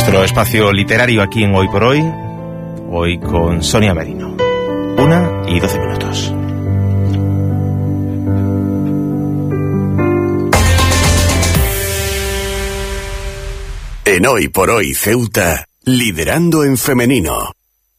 Nuestro espacio literario aquí en Hoy por Hoy, hoy con Sonia Merino. 1:12. En Hoy por Hoy Ceuta, liderando en femenino.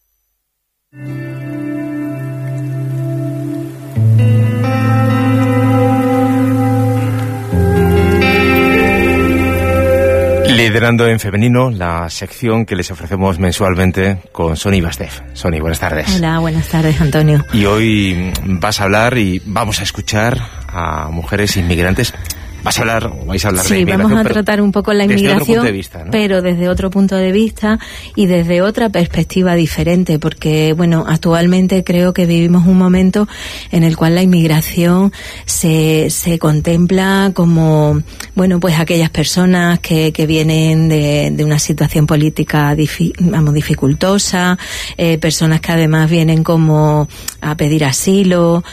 Liderando en femenino, la sección que les ofrecemos mensualmente con Soni Bastef. Soni, buenas tardes. Hola, buenas tardes, Antonio. Y hoy vas a hablar y vamos a escuchar a mujeres inmigrantes. Vais a hablar de inmigración. Sí, vamos a tratar un poco la inmigración, desde otro punto de vista, ¿no? Pero desde otro punto de vista y desde otra perspectiva diferente, porque, bueno, actualmente creo que vivimos un momento en el cual la inmigración se contempla como, bueno, pues aquellas personas que vienen de una situación política, dificultosa, personas que además vienen como a pedir asilo,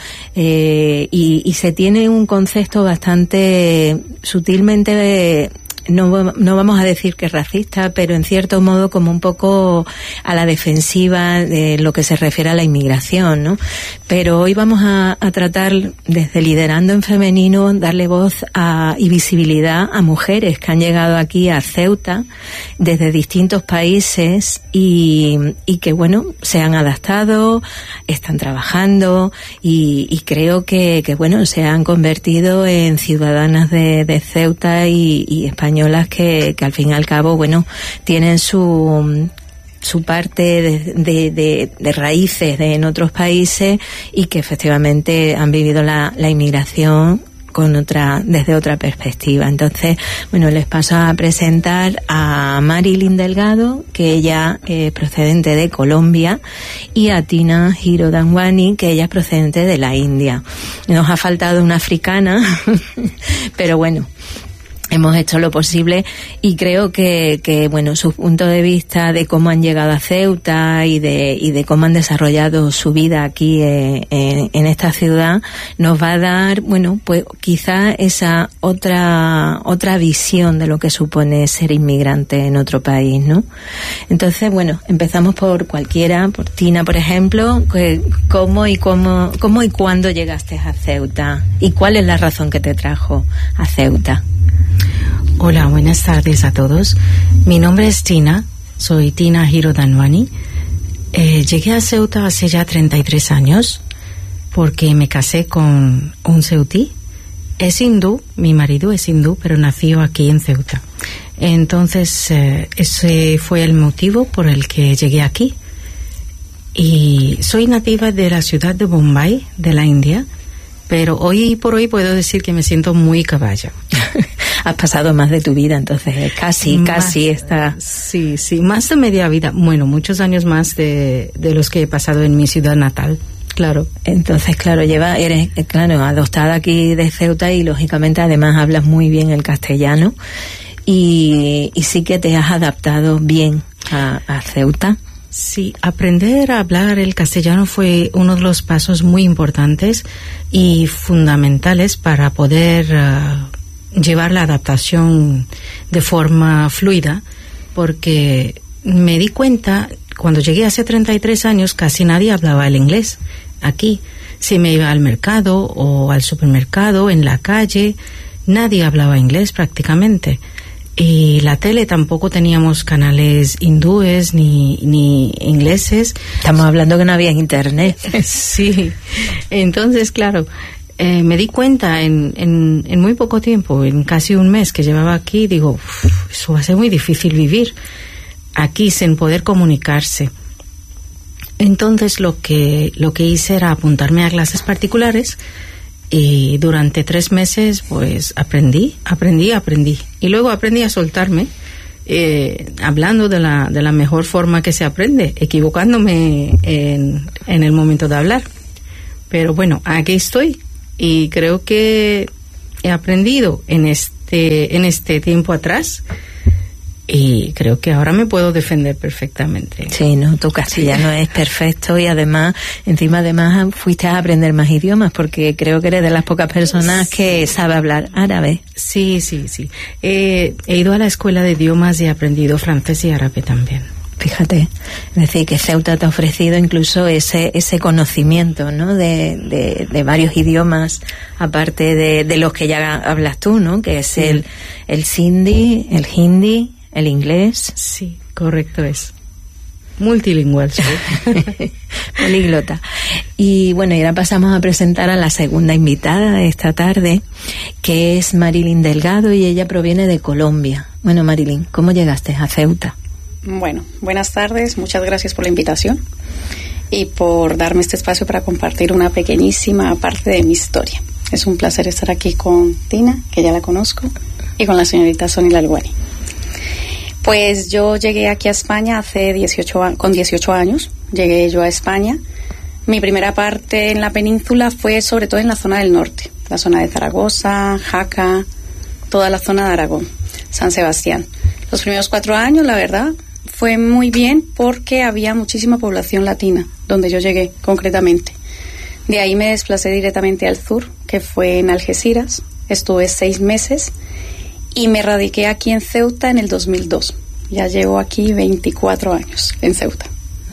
y se tiene un concepto bastante sutilmente, no vamos a decir que es racista, pero en cierto modo como un poco a la defensiva de lo que se refiere a la inmigración, ¿no? Pero hoy vamos a tratar, desde Liderando en Femenino, darle voz y visibilidad a mujeres que han llegado aquí a Ceuta desde distintos países y que, bueno, se han adaptado, están trabajando y creo que bueno, se han convertido en ciudadanas de Ceuta y españolas que al fin y al cabo, bueno, tienen su parte de raíces en otros países y que efectivamente han vivido la inmigración desde otra perspectiva. Entonces, bueno, les paso a presentar a Marilyn Delgado, que ella es procedente de Colombia, y a Tina Hirodandwani, que ella es procedente de la India. Nos ha faltado una africana, pero bueno, hemos hecho lo posible y creo que bueno, su punto de vista de cómo han llegado a Ceuta y de cómo han desarrollado su vida aquí en esta ciudad nos va a dar, bueno, pues quizá esa otra visión de lo que supone ser inmigrante en otro país, ¿no? Entonces, bueno, empezamos por cualquiera, por Tina, por ejemplo, cómo y cuándo llegaste a Ceuta y cuál es la razón que te trajo a Ceuta. Hola, buenas tardes a todos. Mi nombre es Tina, soy Tina Hirodandwani. Llegué a Ceuta hace ya 33 años porque me casé con un ceutí. Es hindú, mi marido es hindú, pero nació aquí en Ceuta. Entonces, ese fue el motivo por el que llegué aquí. Y soy nativa de la ciudad de Bombay, de la India, pero hoy por hoy puedo decir que me siento muy caballa. Has pasado más de tu vida, entonces casi está. Sí, más de media vida. Bueno, muchos años más de los que he pasado en mi ciudad natal. Claro. Entonces, claro, eres adoptada aquí de Ceuta y lógicamente además hablas muy bien el castellano y sí que te has adaptado bien a Ceuta. Sí, aprender a hablar el castellano fue uno de los pasos muy importantes y fundamentales para poder llevar la adaptación de forma fluida, porque me di cuenta, cuando llegué hace 33 años, casi nadie hablaba el inglés aquí. Si me iba al mercado o al supermercado, en la calle, nadie hablaba inglés prácticamente. Y la tele tampoco teníamos canales hindúes ni ingleses. Estamos hablando que no había internet. Sí, entonces claro, me di cuenta en muy poco tiempo, en casi un mes que llevaba aquí, digo, eso va a ser muy difícil vivir aquí sin poder comunicarse. Entonces lo que hice era apuntarme a clases particulares y durante 3 meses pues aprendí y luego aprendí a soltarme, hablando de la mejor forma que se aprende, equivocándome en el momento de hablar. Pero bueno, aquí estoy y creo que he aprendido en este tiempo atrás y creo que ahora me puedo defender perfectamente. Sí, no, tu castellano es perfecto y además fuiste a aprender más idiomas porque creo que eres de las pocas personas que sabe hablar árabe. Sí. He ido a la escuela de idiomas y he aprendido francés y árabe también. Fíjate, es decir, que Ceuta te ha ofrecido incluso ese conocimiento, ¿no? De varios idiomas, aparte de los que ya hablas tú, ¿no? Que es el sindhi, el hindi, el inglés. Sí, correcto es. Multilingüe soy. Políglota. Y bueno, y ahora pasamos a presentar a la segunda invitada de esta tarde, que es Marilyn Delgado, y ella proviene de Colombia. Bueno, Marilyn, ¿cómo llegaste a Ceuta? Bueno, buenas tardes, muchas gracias por la invitación y por darme este espacio para compartir una pequeñísima parte de mi historia. Es un placer estar aquí con Tina, que ya la conozco, y con la señorita Sonia Lalguani. Pues yo llegué aquí a España con 18 años, llegué yo a España. Mi primera parte en la península fue sobre todo en la zona del norte, la zona de Zaragoza, Jaca, toda la zona de Aragón, San Sebastián. Los primeros 4 años, la verdad, fue muy bien porque había muchísima población latina, donde yo llegué concretamente. De ahí me desplacé directamente al sur, que fue en Algeciras. Estuve 6 meses y me radiqué aquí en Ceuta en el 2002. Ya llevo aquí 24 años en Ceuta.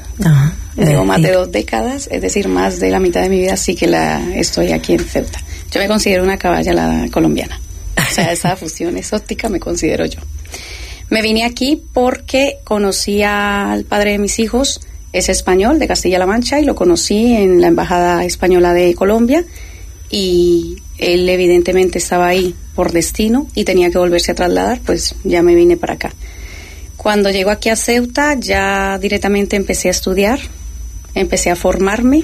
Llevo más de 2 décadas, es decir, más de la mitad de mi vida sí que estoy aquí en Ceuta. Yo me considero una caballa colombiana. O sea, esa fusión exótica me considero yo. Me vine aquí porque conocí al padre de mis hijos, es español, de Castilla-La Mancha, y lo conocí en la Embajada Española de Colombia, y él evidentemente estaba ahí por destino y tenía que volverse a trasladar, pues ya me vine para acá. Cuando llego aquí a Ceuta, ya directamente empecé a estudiar, empecé a formarme.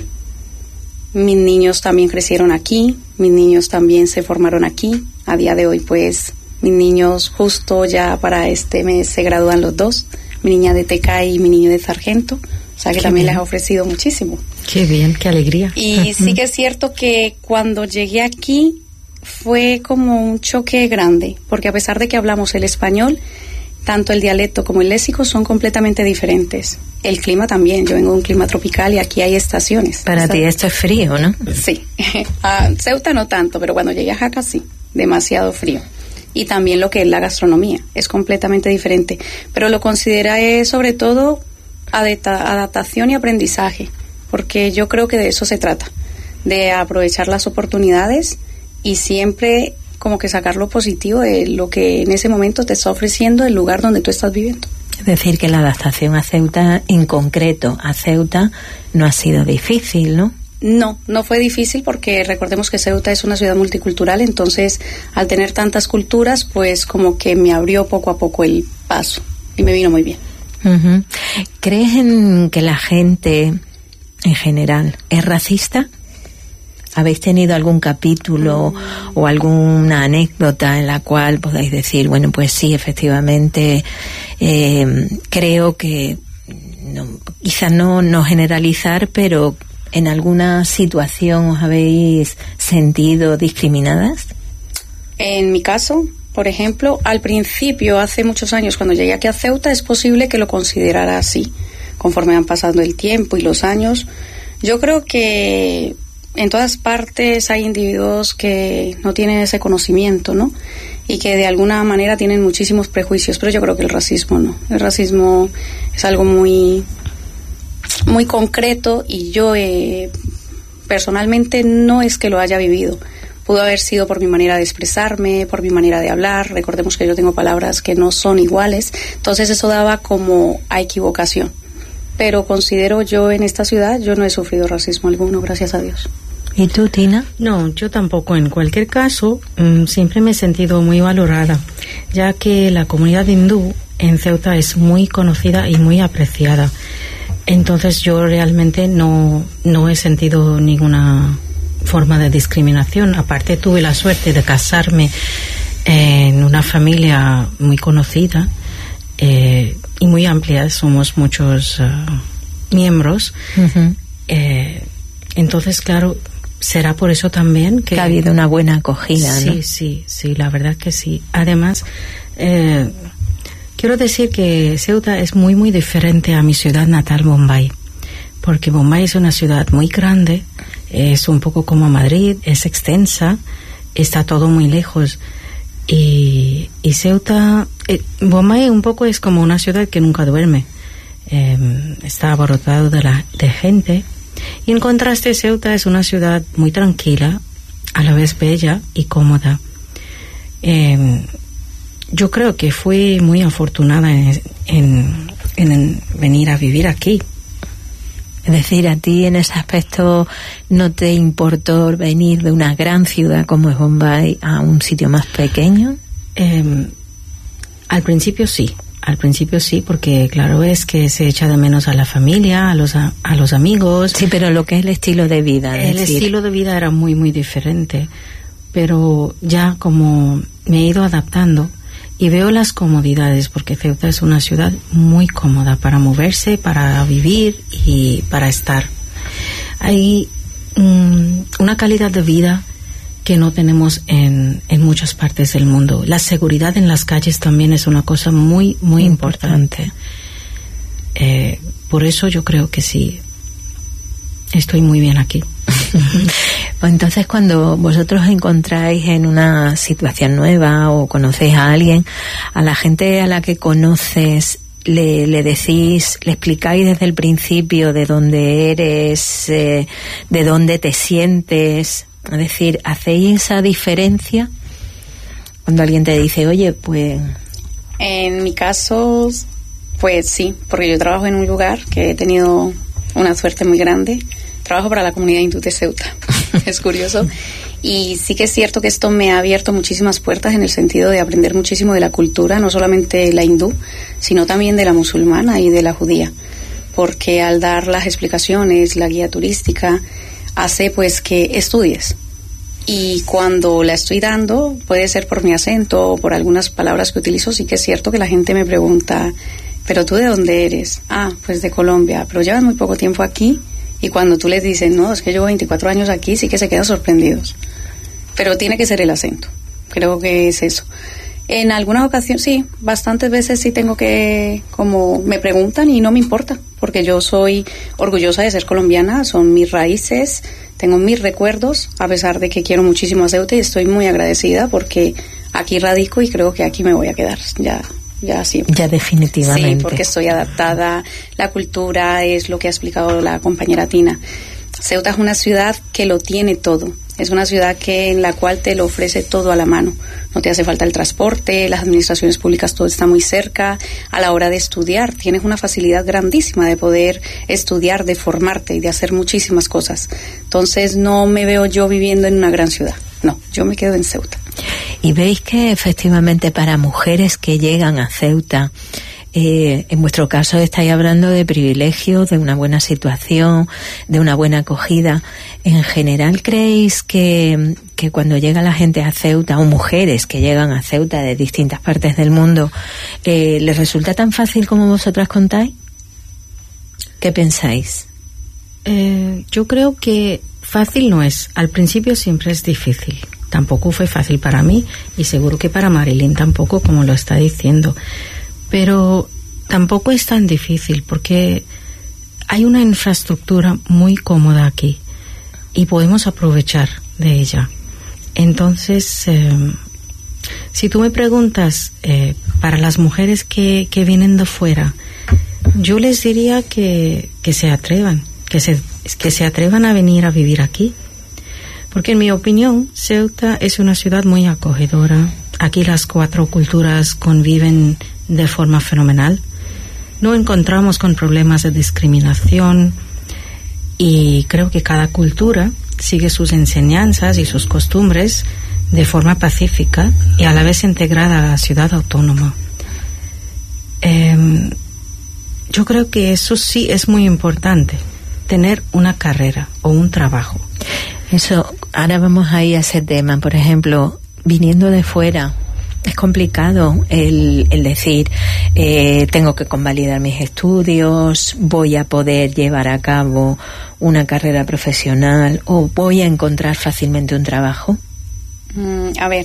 Mis niños también crecieron aquí, mis niños también se formaron aquí. A día de hoy, pues, mis niños justo ya para este mes se gradúan los 2, mi niña de TK y mi niño de sargento, o sea que también les ha ofrecido muchísimo. Qué bien, qué alegría. Y sí que es cierto que cuando llegué aquí fue como un choque grande, porque a pesar de que hablamos el español, tanto el dialecto como el léxico son completamente diferentes. El clima también, yo vengo de un clima tropical y aquí hay estaciones. Para ti esto es frío, ¿no? Sí, a Ceuta no tanto, pero cuando llegué a Jaca sí, demasiado frío. Y también lo que es la gastronomía, es completamente diferente. Pero lo consideré sobre todo adaptación y aprendizaje, porque yo creo que de eso se trata, de aprovechar las oportunidades y siempre como que sacar lo positivo de lo que en ese momento te está ofreciendo el lugar donde tú estás viviendo. Es decir, que la adaptación a Ceuta, en concreto a Ceuta, no ha sido difícil, ¿no? No fue difícil porque recordemos que Ceuta es una ciudad multicultural, entonces al tener tantas culturas, pues como que me abrió poco a poco el paso y me vino muy bien. Uh-huh. ¿Crees en que la gente en general es racista? ¿Habéis tenido algún capítulo o alguna anécdota en la cual podáis decir, bueno, pues sí, efectivamente, creo que, quizás no generalizar, pero en alguna situación os habéis sentido discriminadas? En mi caso, por ejemplo, al principio, hace muchos años, cuando llegué aquí a Ceuta, es posible que lo considerara así. Conforme han pasado el tiempo y los años, yo creo que en todas partes hay individuos que no tienen ese conocimiento, ¿no? Y que de alguna manera tienen muchísimos prejuicios, pero yo creo que el racismo no. El racismo es algo muy concreto y yo personalmente no es que lo haya vivido. Pudo haber sido por mi manera de expresarme, por mi manera de hablar. Recordemos que yo tengo palabras que no son iguales, entonces eso daba como a equivocación. Pero considero yo en esta ciudad, yo no he sufrido racismo alguno, gracias a Dios. ¿Y tú, Tina? No, yo tampoco. En cualquier caso, siempre me he sentido muy valorada, ya que la comunidad hindú en Ceuta es muy conocida y muy apreciada. Entonces yo realmente no he sentido ninguna forma de discriminación. Aparte tuve la suerte de casarme en una familia muy conocida y muy amplia, somos muchos miembros. Uh-huh. Entonces, claro, será por eso también que ha habido una buena acogida, sí, ¿no? Sí, la verdad que sí. Además, que quiero decir que Ceuta es muy, muy diferente a mi ciudad natal, Bombay. Porque Bombay es una ciudad muy grande, es un poco como Madrid, es extensa, está todo muy lejos. Y Ceuta, Bombay un poco es como una ciudad que nunca duerme. Está abarrotado de gente. Y en contraste, Ceuta es una ciudad muy tranquila, a la vez bella y cómoda. Yo creo que fui muy afortunada en venir a vivir aquí. Es decir, a ti en ese aspecto no te importó venir de una gran ciudad como es Bombay a un sitio más pequeño. Al principio sí, porque claro es que se echa de menos a la familia, a los amigos. Sí, pero lo que es el estilo de vida. Estilo de vida era muy, muy diferente. Pero ya como me he ido adaptando y veo las comodidades, porque Ceuta es una ciudad muy cómoda para moverse, para vivir y para estar. Hay una calidad de vida que no tenemos en muchas partes del mundo. La seguridad en las calles también es una cosa muy, muy importante. Por eso yo creo que sí, estoy muy bien aquí. Entonces, cuando vosotros encontráis en una situación nueva o conocéis a alguien, a la gente a la que conoces le decís, le explicáis desde el principio de dónde eres, de dónde te sientes. Es decir, ¿hacéis esa diferencia cuando alguien te dice, oye, pues...? En mi caso, pues sí, porque yo trabajo en un lugar que he tenido una suerte muy grande. Trabajo para la comunidad hindú de Ceuta. Es curioso. Y sí que es cierto que esto me ha abierto muchísimas puertas en el sentido de aprender muchísimo de la cultura, no solamente la hindú, sino también de la musulmana y de la judía. Porque al dar las explicaciones, la guía turística, hace pues que estudies. Y cuando la estoy dando, puede ser por mi acento o por algunas palabras que utilizo, sí que es cierto que la gente me pregunta, ¿pero tú de dónde eres? Ah, pues de Colombia, pero llevas muy poco tiempo aquí. Y cuando tú les dices, no, es que llevo 24 años aquí, sí que se quedan sorprendidos. Pero tiene que ser el acento. Creo que es eso. En algunas ocasiones, sí, bastantes veces sí tengo que, como me preguntan y no me importa, porque yo soy orgullosa de ser colombiana, son mis raíces, tengo mis recuerdos, a pesar de que quiero muchísimo a Ceuta y estoy muy agradecida porque aquí radico y creo que aquí me voy a quedar ya siempre. Ya definitivamente. Sí, porque estoy adaptada, la cultura es lo que ha explicado la compañera Tina. Ceuta es una ciudad que lo tiene todo. Es una ciudad en la cual te lo ofrece todo a la mano. No te hace falta el transporte, las administraciones públicas, todo está muy cerca. A la hora de estudiar, tienes una facilidad grandísima de poder estudiar, de formarte y de hacer muchísimas cosas. Entonces no me veo yo viviendo en una gran ciudad. No, yo me quedo en Ceuta. Y veis que efectivamente para mujeres que llegan a Ceuta, en vuestro caso estáis hablando de privilegios, de una buena situación, de una buena acogida. En general, ¿creéis que cuando llega la gente a Ceuta, o mujeres que llegan a Ceuta de distintas partes del mundo, les resulta tan fácil como vosotras contáis? ¿Qué pensáis? Yo creo que fácil no es. Al principio siempre es difícil. Tampoco fue fácil para mí y seguro que para Marilyn tampoco, como lo está diciendo. Pero tampoco es tan difícil porque hay una infraestructura muy cómoda aquí y podemos aprovechar de ella. Entonces, si tú me preguntas para las mujeres que vienen de fuera, yo les diría que se atrevan, que se atrevan a venir a vivir aquí. Porque en mi opinión, Ceuta es una ciudad muy acogedora. Aquí las 4 culturas conviven de forma fenomenal. No encontramos con problemas de discriminación y creo que cada cultura sigue sus enseñanzas y sus costumbres de forma pacífica y a la vez integrada a la ciudad autónoma. Yo creo que eso sí es muy importante, tener una carrera o un trabajo. Eso, ahora vamos a ir a ese tema. Por ejemplo, viniendo de fuera, es complicado el decir, tengo que convalidar mis estudios, voy a poder llevar a cabo una carrera profesional o voy a encontrar fácilmente un trabajo. A ver,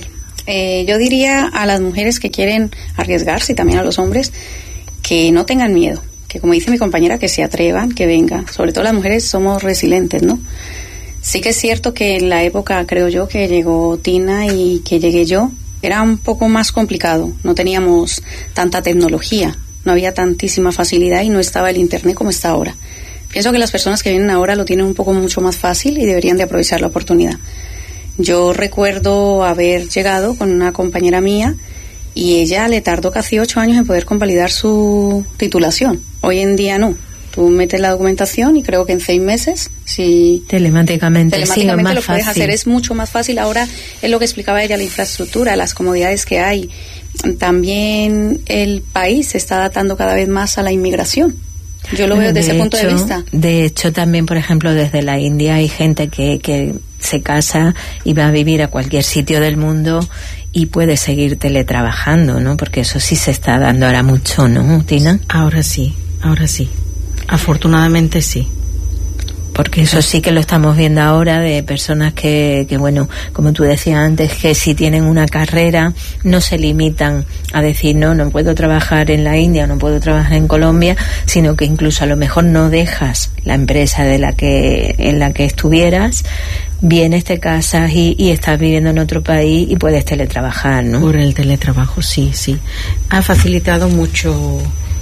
yo diría a las mujeres que quieren arriesgarse y también a los hombres que no tengan miedo, que como dice mi compañera, que se atrevan, que vengan. Sobre todo las mujeres somos resilientes, ¿no? Sí que es cierto que en la época, creo yo, que llegó Tina y que llegué yo, era un poco más complicado. No teníamos tanta tecnología, no había tantísima facilidad y no estaba el internet como está ahora. Pienso que las personas que vienen ahora lo tienen un poco mucho más fácil y deberían de aprovechar la oportunidad. Yo recuerdo haber llegado con una compañera mía y ella le tardó casi 8 años en poder convalidar su titulación. Hoy en día no. Tú metes la documentación y creo que en 6 meses, si telemáticamente sí, lo más puedes hacer, es mucho más fácil. Ahora es lo que explicaba ella, la infraestructura, las comodidades que hay. También el país se está adaptando cada vez más a la inmigración. Yo lo veo desde ese punto de vista. De hecho, también, por ejemplo, desde la India hay gente que se casa y va a vivir a cualquier sitio del mundo y puede seguir teletrabajando, ¿no? Porque eso sí se está dando ahora mucho, ¿no, Tina? Ahora sí. Afortunadamente sí. Porque eso sí que lo estamos viendo ahora de personas que bueno, como tú decías antes, que si tienen una carrera no se limitan a decir no puedo trabajar en la India, no puedo trabajar en Colombia, sino que incluso a lo mejor no dejas la empresa en la que estuvieras, vienes, te casas y estás viviendo en otro país y puedes teletrabajar, ¿no? Por el teletrabajo, sí. Ha facilitado mucho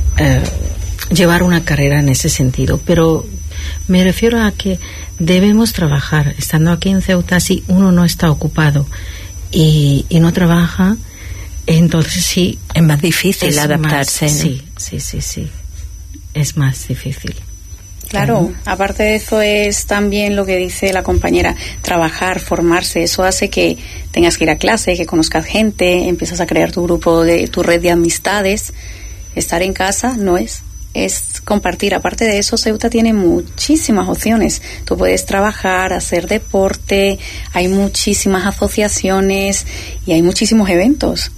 llevar una carrera en ese sentido, pero me refiero a que debemos trabajar. Estando aquí en Ceuta, si uno no está ocupado y no trabaja, entonces sí es más difícil adaptarse, más, ¿no? Sí, es más difícil. Claro, aparte de eso es también lo que dice la compañera, trabajar, formarse. Eso hace que tengas que ir a clase, que conozcas gente, empiezas a crear tu red de amistades. Estar en casa no es compartir. Aparte de eso, Ceuta tiene muchísimas opciones. Tú puedes trabajar, hacer deporte, hay muchísimas asociaciones y hay muchísimos eventos.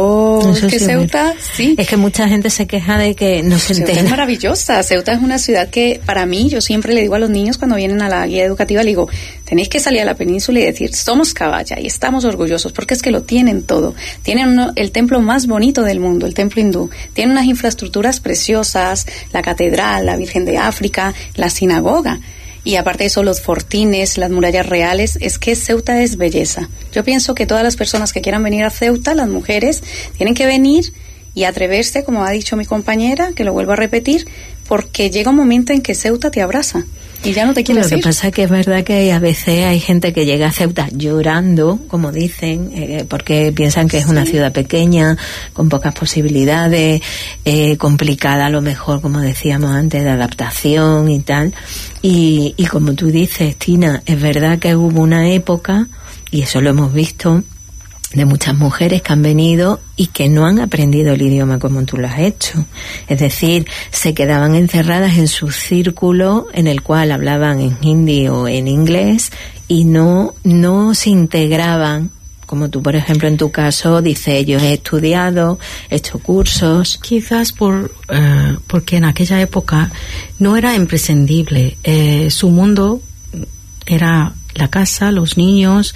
Ceuta, sí. Es que mucha gente se queja de que no se entera. Ceuta es maravillosa. Ceuta es una ciudad que, para mí, yo siempre le digo a los niños cuando vienen a la guía educativa, le digo, tenéis que salir a la península y decir, somos Cabaya y estamos orgullosos, porque es que lo tienen todo. Tienen el templo más bonito del mundo, el templo hindú. Tienen unas infraestructuras preciosas, la catedral, la Virgen de África, la sinagoga. Y aparte de eso, los fortines, las murallas reales, es que Ceuta es belleza. Yo pienso que todas las personas que quieran venir a Ceuta, las mujeres, tienen que venir y atreverse, como ha dicho mi compañera, que lo vuelvo a repetir, porque llega un momento en que Ceuta te abraza y ya no te quieres ir. Lo que pasa es que es verdad que a veces hay gente que llega a Ceuta llorando, como dicen, porque piensan que es una ciudad pequeña, con pocas posibilidades, complicada a lo mejor, como decíamos antes, de adaptación y tal. Y como tú dices, Tina, es verdad que hubo una época, y eso lo hemos visto, de muchas mujeres que han venido y que no han aprendido el idioma como tú lo has hecho. Es decir, se quedaban encerradas en su círculo en el cual hablaban en hindi o en inglés y no se integraban, como tú, por ejemplo, en tu caso, dices, yo he estudiado, he hecho cursos. Quizás porque en aquella época no era imprescindible. Su mundo era la casa, los niños,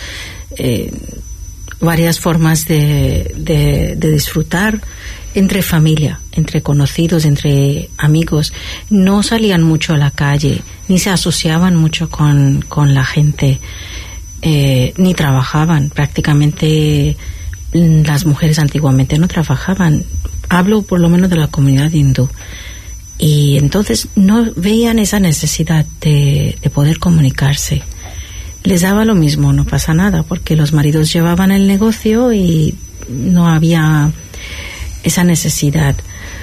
varias formas de disfrutar entre familia, entre conocidos, entre amigos. No salían mucho a la calle, ni se asociaban mucho con la gente, ni trabajaban. Prácticamente las mujeres antiguamente no trabajaban. Hablo por lo menos de la comunidad hindú. Y entonces no veían esa necesidad de poder comunicarse. Les daba lo mismo, no pasa nada, porque los maridos llevaban el negocio y no había esa necesidad.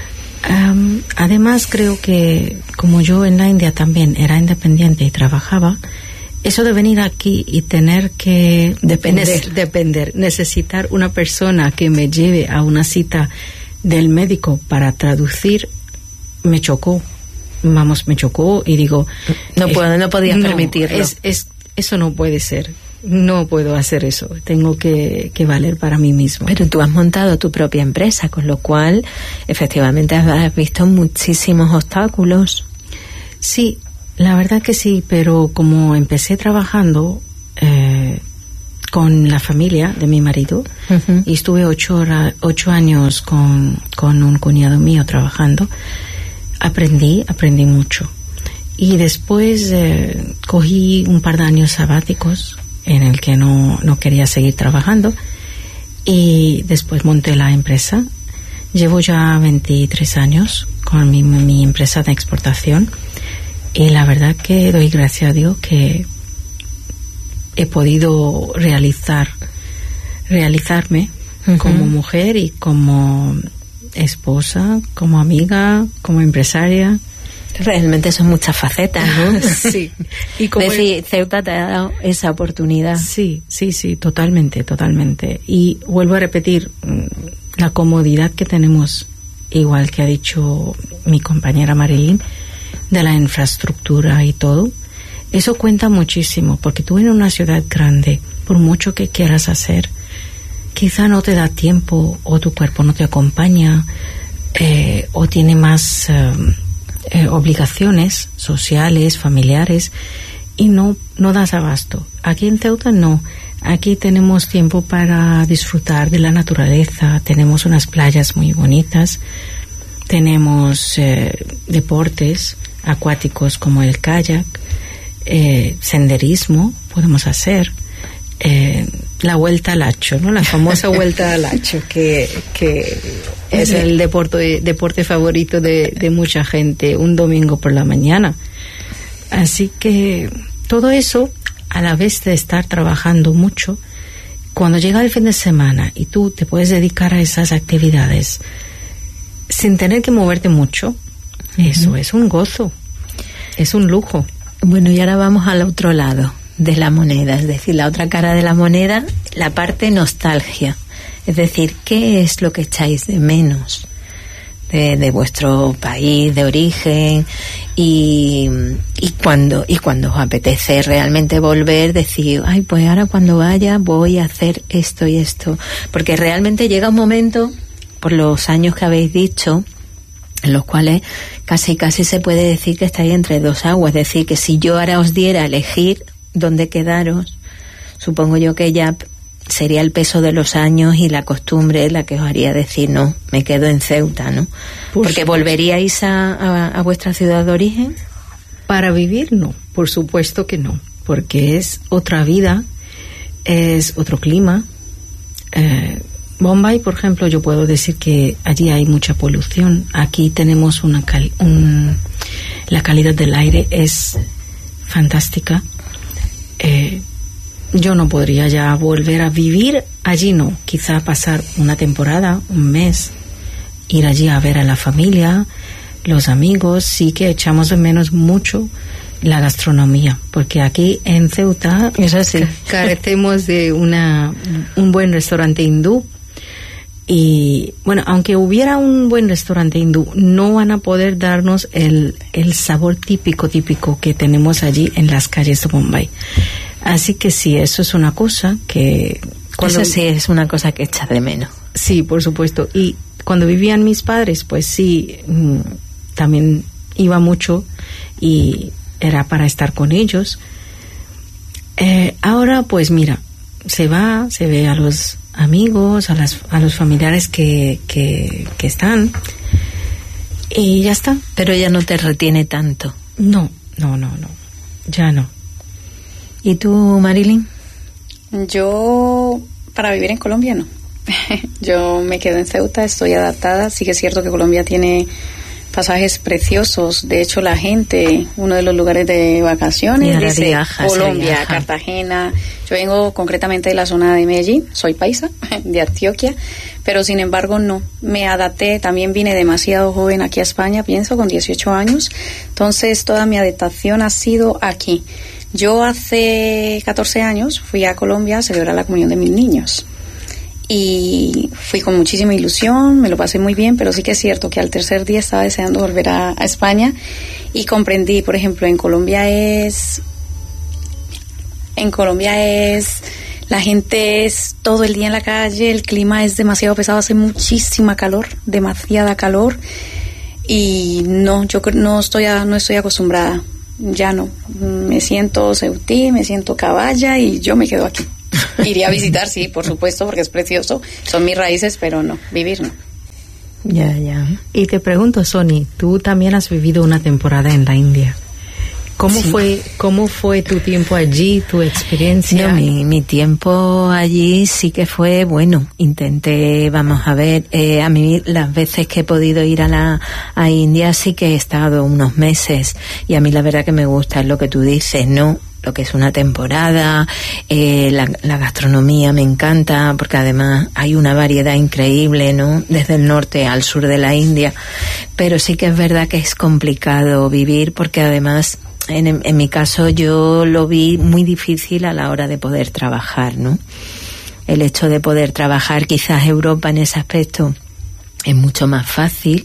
Además, creo que como yo en la India también era independiente y trabajaba, eso de venir aquí y tener que depender, necesitar una persona que me lleve a una cita del médico para traducir, me chocó y digo... No podías permitirlo. Eso no puede ser. No puedo hacer eso. Tengo que valer para mí mismo. Pero tú has montado tu propia empresa, con lo cual, efectivamente, has visto muchísimos obstáculos. Sí, la verdad que sí, pero como empecé trabajando, con la familia de mi marido, y estuve 8 años con un cuñado mío trabajando. Aprendí mucho. Y después cogí un par de años sabáticos en el que no quería seguir trabajando, y después monté la empresa. Llevo ya 23 años con mi empresa de exportación, y la verdad que doy gracias a Dios que he podido realizarme como mujer y como esposa, como amiga, como empresaria. Realmente son muchas facetas, ¿no? Sí. Y como decir, Ceuta te ha dado esa oportunidad. Sí, totalmente. Y vuelvo a repetir, la comodidad que tenemos, igual que ha dicho mi compañera Marilyn, de la infraestructura y todo, eso cuenta muchísimo, porque tú en una ciudad grande, por mucho que quieras hacer, quizá no te da tiempo, o tu cuerpo no te acompaña, o tiene más obligaciones sociales, familiares, y no das abasto. Aquí en Ceuta no. Aquí tenemos tiempo para disfrutar de la naturaleza, tenemos unas playas muy bonitas, tenemos deportes acuáticos como el kayak, senderismo podemos hacer, la vuelta al hacho, ¿no? La famosa vuelta al hacho, que es el deporte favorito de mucha gente, un domingo por la mañana. Así que todo eso, a la vez de estar trabajando mucho, cuando llega el fin de semana y tú te puedes dedicar a esas actividades sin tener que moverte mucho, eso es un gozo, es un lujo. Bueno, y ahora vamos al otro lado de la moneda, es decir, la otra cara de la moneda, la parte nostalgia. Es decir, ¿qué es lo que echáis de menos de vuestro país de origen? Y cuando os apetece realmente volver, decir, ay, pues ahora cuando vaya voy a hacer esto y esto. Porque realmente llega un momento, por los años que habéis dicho, en los cuales casi se puede decir que estáis entre dos aguas. Es decir, que si yo ahora os diera a elegir dónde quedaros, supongo yo que ya sería el peso de los años y la costumbre la que os haría decir, no, me quedo en Ceuta, ¿no? Porque ¿volveríais a vuestra ciudad de origen? Para vivir, no, por supuesto que no, porque es otra vida, es otro clima. Bombay, por ejemplo, yo puedo decir que allí hay mucha polución. Aquí tenemos la calidad del aire es fantástica. Yo no podría ya volver a vivir allí, no. Quizá pasar una temporada, un mes, ir allí a ver a la familia, los amigos. Sí que echamos de menos mucho la gastronomía, porque aquí en Ceuta carecemos de un buen restaurante hindú. Y bueno, aunque hubiera un buen restaurante hindú, no van a poder darnos el sabor típico que tenemos allí en las calles de Bombay. Así que sí, eso es una cosa que... Eso sí es una cosa que echa de menos. Sí, por supuesto. Y cuando vivían mis padres, pues sí, también iba mucho y era para estar con ellos. Ahora, pues mira, se ve a los amigos, a los familiares que están, y ya está. Pero ya no te retiene tanto. No, ya no. ¿Y tú, Marilyn? Yo, para vivir en Colombia, no. Yo me quedo en Ceuta, estoy adaptada. Sí que es cierto que Colombia tiene pasajes preciosos. De hecho, la gente, uno de los lugares de vacaciones, dice Colombia, Cartagena. Yo vengo concretamente de la zona de Medellín, soy paisa, de Antioquia, pero sin embargo no, me adapté. También vine demasiado joven aquí a España, pienso, con 18 años. Entonces, toda mi adaptación ha sido aquí. Yo hace 14 años fui a Colombia a celebrar la comunión de mis niños. Y fui con muchísima ilusión, me lo pasé muy bien, pero sí que es cierto que al tercer día estaba deseando volver a España, y comprendí, por ejemplo, en Colombia la gente es todo el día en la calle, el clima es demasiado pesado, hace muchísima calor, demasiada calor, y no, yo no estoy acostumbrada, ya no, me siento ceutí, me siento caballa y yo me quedo aquí. Iría a visitar, sí, por supuesto, porque es precioso. Son mis raíces, pero no, vivir no. Ya. Y te pregunto, Sony, tú también has vivido una temporada en la India. ¿Cómo fue tu tiempo allí, tu experiencia? No, mi tiempo allí sí que fue bueno. Intenté, vamos a ver, a mí las veces que he podido ir a India sí que he estado unos meses, y a mí la verdad que me gusta, es lo que tú dices, ¿no? Lo que es una temporada, la gastronomía me encanta, porque además hay una variedad increíble, ¿no? Desde el norte al sur de la India, pero sí que es verdad que es complicado vivir, porque además en mi caso yo lo vi muy difícil a la hora de poder trabajar, ¿no? El hecho de poder trabajar, quizás Europa en ese aspecto es mucho más fácil,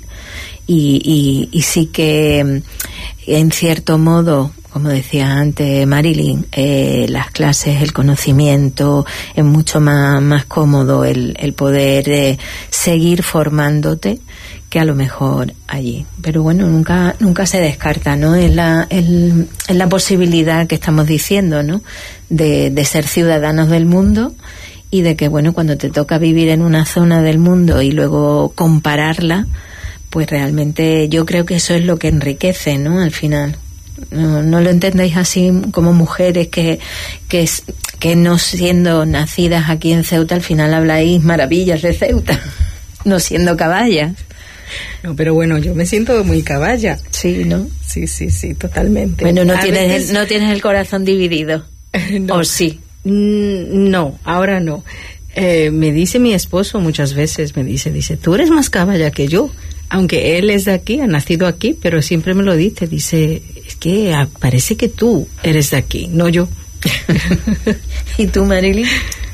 y sí que en cierto modo, como decía antes Marilyn, las clases, el conocimiento, es mucho más cómodo el poder seguir formándote que a lo mejor allí. Pero bueno, nunca se descarta, ¿no? Es la posibilidad que estamos diciendo, ¿no? De ser ciudadanos del mundo, y de que, bueno, cuando te toca vivir en una zona del mundo y luego compararla, pues realmente yo creo que eso es lo que enriquece, ¿no? Al final. No lo entendéis así como mujeres que no siendo nacidas aquí en Ceuta, al final habláis maravillas de Ceuta, no siendo caballas. No, pero bueno, yo me siento muy caballa. Sí, ¿no? Sí, totalmente. Bueno, no tienes el corazón dividido. No. ¿O sí? No, ahora no. Me dice mi esposo muchas veces, me dice, tú eres más caballa que yo. Aunque él es de aquí, ha nacido aquí, pero siempre me lo dice, es que parece que tú eres de aquí, no yo. ¿Y tú, Marilyn?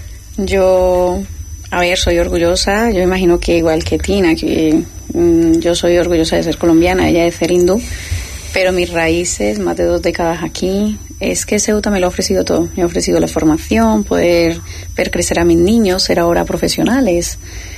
Yo, soy orgullosa, yo imagino que igual que Tina, que yo soy orgullosa de ser colombiana, ella de ser hindú, pero mis raíces, más de 2 décadas aquí, es que Ceuta me lo ha ofrecido todo. Me ha ofrecido la formación, poder ver crecer a mis niños, ser ahora profesionales,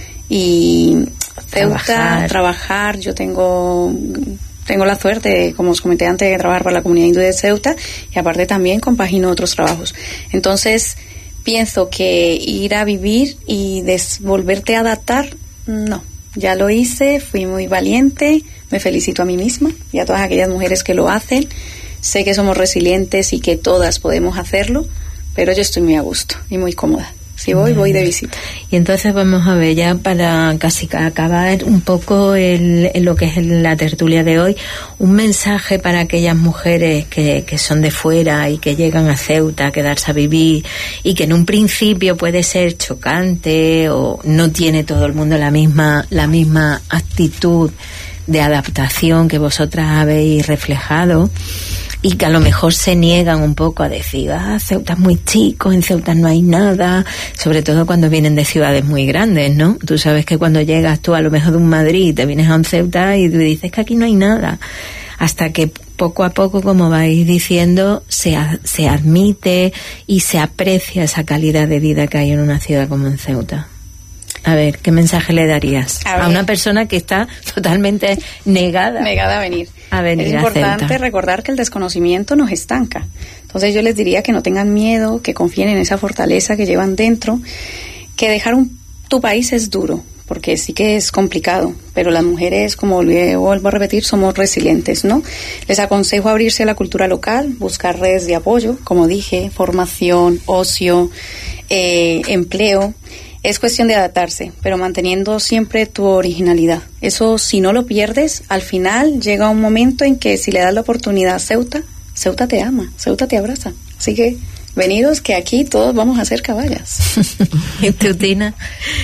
y Ceuta, trabajar. Yo tengo la suerte, como os comenté antes, de trabajar para la comunidad hindú de Ceuta, y aparte también compagino otros trabajos. Entonces, pienso que ir a vivir y volverte a adaptar, no. Ya lo hice, fui muy valiente, me felicito a mí misma y a todas aquellas mujeres que lo hacen. Sé que somos resilientes y que todas podemos hacerlo, pero yo estoy muy a gusto y muy cómoda. Si voy de visita. Y entonces vamos a ver, ya para casi acabar un poco lo que es la tertulia de hoy, un mensaje para aquellas mujeres que son de fuera y que llegan a Ceuta a quedarse a vivir, y que en un principio puede ser chocante o no tiene todo el mundo la misma actitud de adaptación que vosotras habéis reflejado, y que a lo mejor se niegan un poco a decir, Ceuta es muy chico, en Ceuta no hay nada, sobre todo cuando vienen de ciudades muy grandes, ¿no? Tú sabes que cuando llegas tú a lo mejor de un Madrid, te vienes a un Ceuta y dices que aquí no hay nada, hasta que poco a poco, como vais diciendo, se admite y se aprecia esa calidad de vida que hay en una ciudad como en Ceuta. A ver, ¿qué mensaje le darías a una persona que está totalmente negada a venir? Es a importante Ceuta. Recordar que el desconocimiento nos estanca. Entonces yo les diría que no tengan miedo, que confíen en esa fortaleza que llevan dentro, que dejar tu país es duro, porque sí que es complicado, pero las mujeres, como vuelvo a repetir, somos resilientes, ¿no? Les aconsejo abrirse a la cultura local, buscar redes de apoyo, como dije, formación, ocio, empleo. Es cuestión de adaptarse, pero manteniendo siempre tu originalidad. Eso, si no lo pierdes, al final llega un momento en que si le das la oportunidad a Ceuta te ama, Ceuta te abraza. Así que venidos, que aquí todos vamos a ser caballas. ¿Y tú, Tina?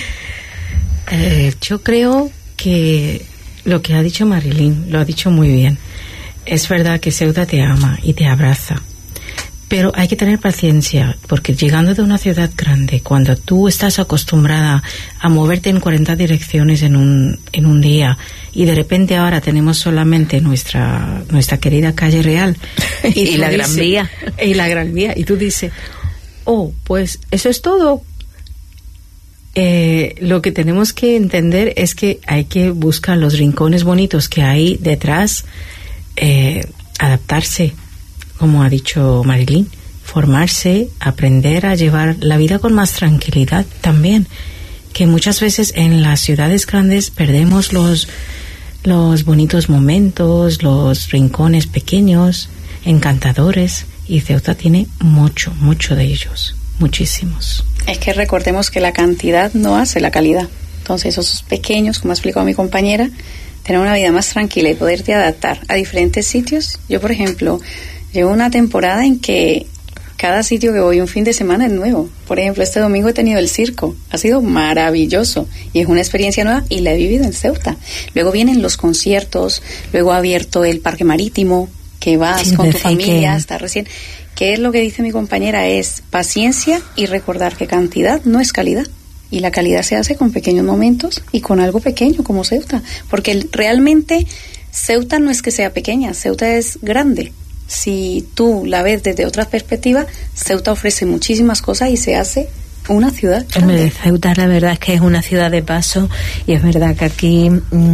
Yo creo que lo que ha dicho Marilyn lo ha dicho muy bien. Es verdad que Ceuta te ama y te abraza. Pero hay que tener paciencia, porque llegando de una ciudad grande, cuando tú estás acostumbrada a moverte en 40 direcciones en un día, y de repente ahora tenemos solamente nuestra querida calle Real y la Gran Vía. Y la Gran Vía, y tú dices, pues eso es todo. Lo que tenemos que entender es que hay que buscar los rincones bonitos que hay detrás, adaptarse, como ha dicho Marilyn, formarse, aprender a llevar la vida con más tranquilidad también, que muchas veces en las ciudades grandes perdemos los bonitos momentos, los rincones pequeños, encantadores, y Ceuta tiene mucho de ellos, muchísimos. Es que recordemos que la cantidad no hace la calidad. Entonces esos pequeños, como ha explicado mi compañera, tener una vida más tranquila y poderte adaptar a diferentes sitios. Yo, por ejemplo, llevo una temporada en que cada sitio que voy un fin de semana es nuevo. Por ejemplo, este domingo he tenido el circo. Ha sido maravilloso y es una experiencia nueva y la he vivido en Ceuta. Luego vienen los conciertos, luego ha abierto el parque marítimo, que vas con tu familia, está recién. ¿Qué es lo que dice mi compañera? Es paciencia y recordar que cantidad no es calidad. Y la calidad se hace con pequeños momentos y con algo pequeño como Ceuta. Porque realmente Ceuta no es que sea pequeña, Ceuta es grande. Si tú la ves desde otra perspectiva, Ceuta ofrece muchísimas cosas y se hace una ciudad grande. Ceuta la verdad es que es una ciudad de paso y es verdad que aquí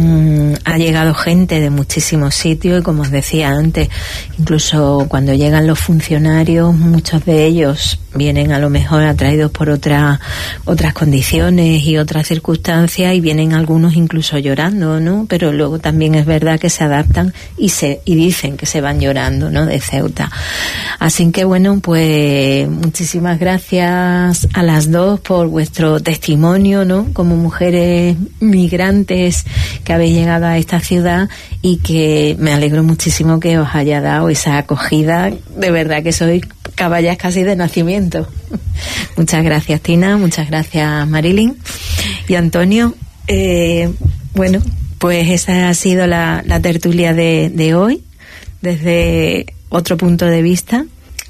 ha llegado gente de muchísimos sitios y como os decía antes, incluso cuando llegan los funcionarios, muchos de ellos vienen a lo mejor atraídos por otras condiciones y otras circunstancias y vienen algunos incluso llorando, ¿no? Pero luego también es verdad que se adaptan y dicen que se van llorando, ¿no? De Ceuta. Así que bueno, pues muchísimas gracias a las dos por vuestro testimonio, ¿no? Como mujeres migrantes que habéis llegado a esta ciudad y que me alegro muchísimo que os haya dado esa acogida. De verdad que sois caballas casi de nacimiento. Muchas gracias, Tina, muchas gracias, Marilyn y Antonio. Bueno, pues esa ha sido la tertulia de hoy desde otro punto de vista.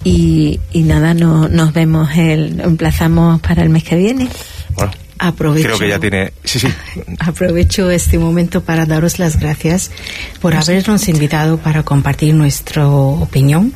Y nada, nos vemos, emplazamos para el mes que viene. Bueno, aprovecho, creo que ya tiene... Sí. Aprovecho este momento para daros las gracias por habernos invitado para compartir nuestra opinión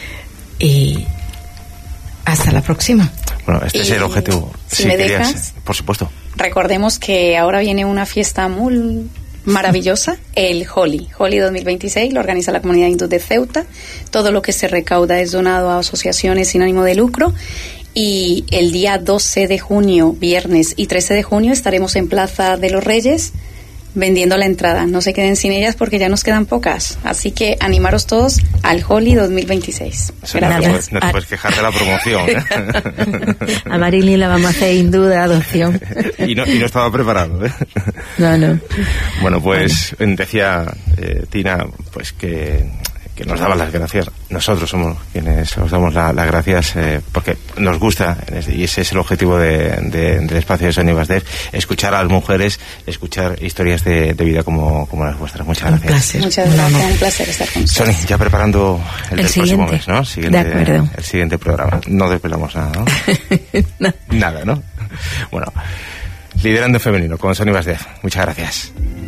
y hasta la próxima. Bueno, este es el objetivo. Si me dejas, por supuesto. Recordemos que ahora viene una fiesta muy maravillosa, el Holi 2026, lo organiza la comunidad hindú de Ceuta. Todo lo que se recauda es donado a asociaciones sin ánimo de lucro y el día 12 de junio, viernes, y 13 de junio estaremos en Plaza de los Reyes vendiendo la entrada. No se queden sin ellas porque ya nos quedan pocas, así que animaros todos al Holi 2026. Gracias. No te puedes quejar de la promoción, ¿eh? A Marilyn la vamos a hacer hindú de adopción. y no estaba preparado, ¿eh? No. Bueno, pues decía Tina, pues que nos daba las gracias. Nosotros somos quienes os damos las gracias porque nos gusta, y ese es el objetivo del espacio de Sonia Ibasdef, escuchar a las mujeres, escuchar historias de vida como las vuestras. Muchas gracias. Un placer. Muchas gracias, un placer estar con ustedes. Sonia, ya preparando el del próximo mes, ¿no? De acuerdo. El siguiente programa. No desvelamos nada, ¿no? No. Nada, ¿no? Bueno, Liderando en Femenino con Sonia Ibasdef. Muchas gracias.